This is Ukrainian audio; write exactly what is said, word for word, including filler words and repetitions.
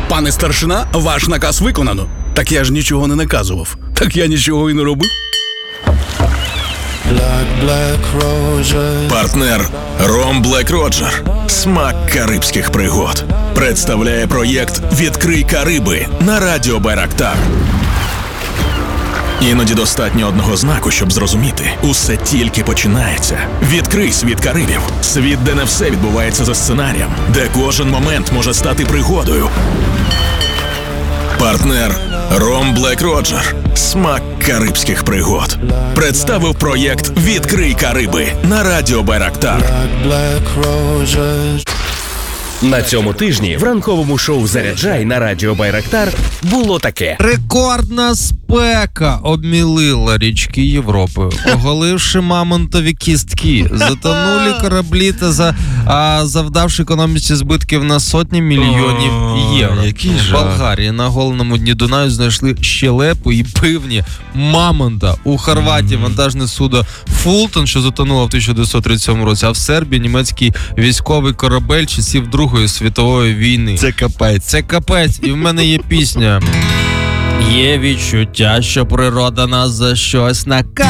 Пане старшина, ваш наказ виконано. Так я ж нічого не наказував. Так я нічого і не робив. Партнер Ром Блек Роджер. Смак карибських пригод. Представляє проєкт «Відкрий Кариби» на радіо Байрактар. Іноді достатньо одного знаку, щоб зрозуміти. Усе тільки починається. Відкрий світ Карибів. Світ, де не все відбувається за сценарієм. Де кожен момент може стати пригодою. Партнер Ром Блек Роджер. Смак карибських пригод. Представив проєкт «Відкрий Кариби» на радіо Байрактар. На цьому тижні в ранковому шоу «Заряджай» на радіо Байрактар було таке. Рекордна спека обмілила річки Європи, оголивши мамонтові кістки. Затонули кораблі та за, а, завдавши економіці збитків на сотні мільйонів євро. В Болгарії на голеному дні Дунаю знайшли щелепу і пивні мамонта. У Хорватії вантажне судно «Фултон», що затонуло в тисяча дев'ятсот тридцять сьомому році, а в Сербії німецький військовий корабель часів Другої світової війни. Це капець. Це капець. І в мене є пісня. Є відчуття, що природа нас за щось наказує.